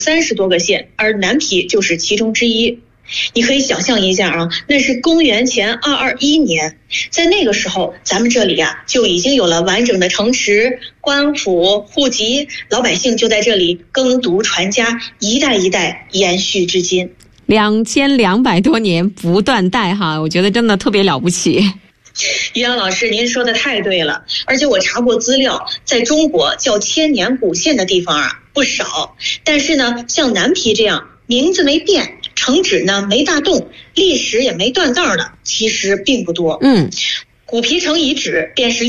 30多个县，而南皮就是其中之一。你可以想象一下啊，那是公元前221年，在那个时候，咱们这里啊就已经有了完整的城池、官府、户籍，老百姓就在这里耕读传家，一代一代延续至今。 2200多年不断代哈，我觉得真的特别了不起。 于洋老师，您说的太对了，而且我查过资料，在中国叫千年古县的地方啊不少，但是呢，像南皮这样名字没变，城址呢没大动，历史也没断档的，其实并不多。 古皮城遗址便是